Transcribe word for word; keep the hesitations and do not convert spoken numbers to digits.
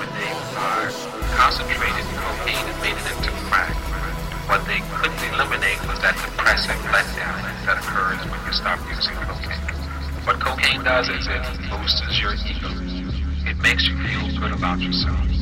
when they are concentrated cocaine and made it into crack, what they couldn't eliminate was that depressive letdown that occurs when you stop using cocaine. What cocaine does is it boosts your ego. It makes you feel good about yourself.